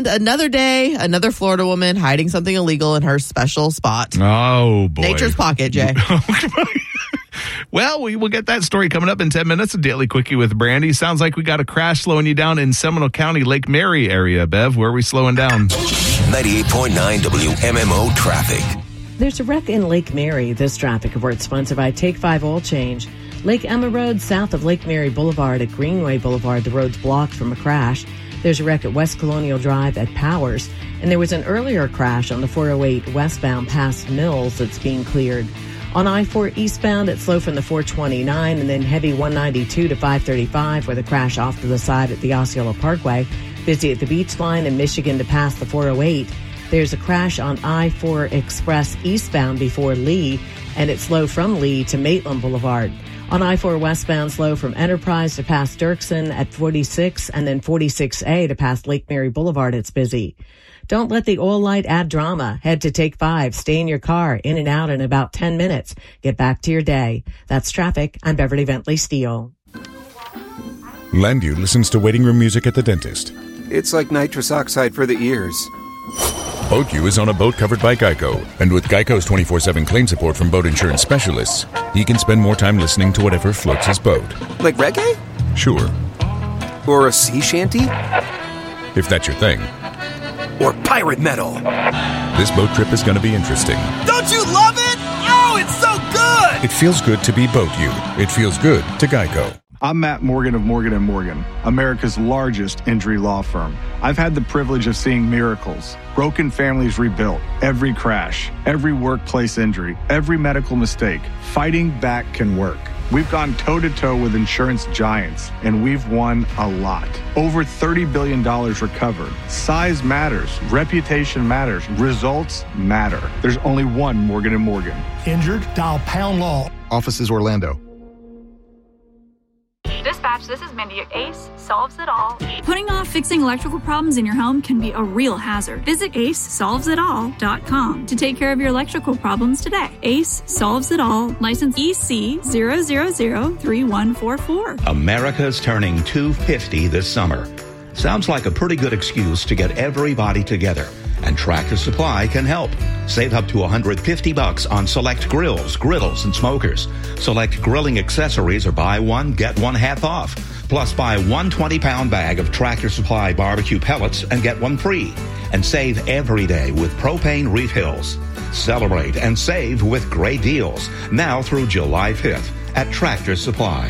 And another day, another Florida woman hiding something illegal in her special spot. Oh, boy. Nature's pocket, Jay. Well, we will get that story coming up in 10 minutes. A Daily Quickie with Brandy. Sounds like we got a crash slowing you down in Seminole County, Lake Mary area. Bev, where are we slowing down? 98.9 WMMO traffic. There's a wreck in Lake Mary. This traffic report sponsored by Take 5 Oil Change. Lake Emma Road, south of Lake Mary Boulevard at Greenway Boulevard, the road's blocked from a crash. There's a wreck at West Colonial Drive at Powers. And there was an earlier crash on the 408 westbound past Mills that's being cleared. On I-4 eastbound, it's slow from the 429 and then heavy 192 to 535 with a crash off to the side at the Osceola Parkway. Busy at the Beach Line in Michigan to pass the 408. There's a crash on I-4 Express eastbound before Lee, and it's slow from Lee to Maitland Boulevard. On I-4 westbound, slow from Enterprise to past Dirksen at 46 and then 46A to past Lake Mary Boulevard. It's busy. Don't let the oil light add drama. Head to Take 5. Stay in your car, in and out in about 10 minutes. Get back to your day. That's traffic. I'm Beverly Bentley Steele. Landu listens to waiting room music at the dentist. It's like nitrous oxide for the ears. BoatU is on a boat covered by Geico. And with Geico's 24/7 claim support from boat insurance specialists, he can spend more time listening to whatever floats his boat. Like reggae? Sure. Or a sea shanty? If that's your thing. Or pirate metal? This boat trip is going to be interesting. Don't you love it? Oh, it's so good! It feels good to be BoatU. It feels good to Geico. I'm Matt Morgan of Morgan & Morgan, America's largest injury law firm. I've had the privilege of seeing miracles, broken families rebuilt, every crash, every workplace injury, every medical mistake. Fighting back can work. We've gone toe-to-toe with insurance giants, and we've won a lot. Over $30 billion recovered. Size matters. Reputation matters. Results matter. There's only one Morgan & Morgan. Injured? Dial Pound Law. Offices Orlando. Dispatch, this is Mindy. ACE solves it all. Putting off fixing electrical problems in your home can be a real hazard. Visit acesolvesit.all.com to take care of your electrical problems today. ACE Solves It All, license EC 0003144. America's turning 250 this summer. Sounds like a pretty good excuse to get everybody together. And Tractor Supply can help. Save up to $150 on select grills, griddles, and smokers. Select grilling accessories or buy one, get one half off. Plus buy one 20-pound bag of Tractor Supply barbecue pellets and get one free. And save every day with propane refills. Celebrate and save with great deals. Now through July 5th at Tractor Supply.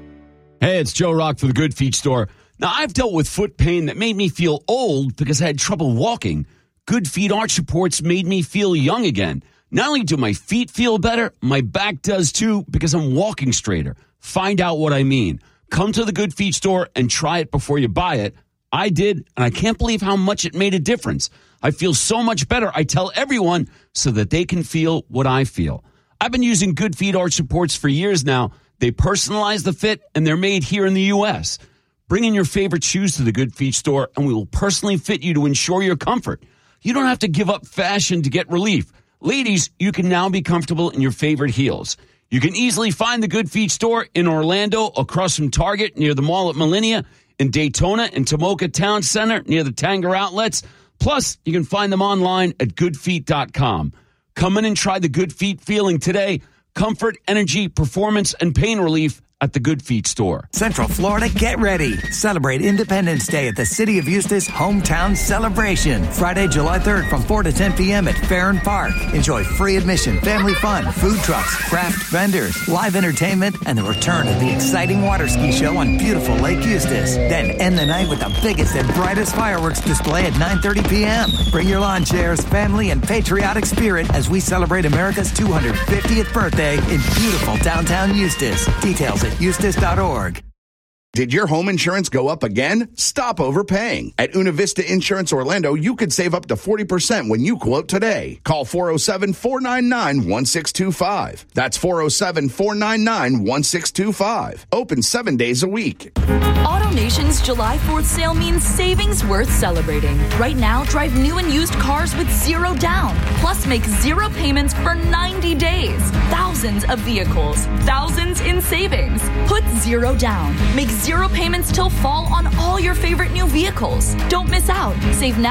Hey, it's Joe Rock for the Good Feet Store. Now, I've dealt with foot pain that made me feel old because I had trouble walking. Good Feet arch supports made me feel young again. Not only do my feet feel better, my back does too because I'm walking straighter. Find out what I mean. Come to the Good Feet store and try it before you buy it. I did, and I can't believe how much it made a difference. I feel so much better. I tell everyone so that they can feel what I feel. I've been using Good Feet arch supports for years now. They personalize the fit, and they're made here in the U.S. Bring in your favorite shoes to the Good Feet store, and we will personally fit you to ensure your comfort. You don't have to give up fashion to get relief. Ladies, you can now be comfortable in your favorite heels. You can easily find the Good Feet store in Orlando, across from Target, near the mall at Millennia, in Daytona and Tomoka Town Center, near the Tanger outlets. Plus, you can find them online at goodfeet.com. Come in and try the Good Feet feeling today. Comfort, energy, performance, and pain relief at the Good Feet store. Central Florida, get ready. Celebrate Independence Day at the City of Eustis Hometown Celebration. Friday, July 3rd from 4 to 10 p.m. at Farron Park. Enjoy free admission, family fun, food trucks, craft vendors, live entertainment, and the return of the exciting water ski show on beautiful Lake Eustis. Then end the night with the biggest and brightest fireworks display at 9:30 p.m. Bring your lawn chairs, family, and patriotic spirit as we celebrate America's 250th birthday in beautiful downtown Eustis. Details at Eustis.org. Did your home insurance go up again? Stop overpaying. At Una Vista Insurance Orlando, you could save up to 40% when you quote today. Call 407-499-1625. That's 407-499-1625. Open 7 days a week. AutoNation's July 4th sale means savings worth celebrating. Right now, drive new and used cars with zero down. Plus, make zero payments for 90 days. Thousands of vehicles. Thousands in savings. Put zero down. Make zero payments till fall on all your favorite new vehicles. Don't miss out. Save now.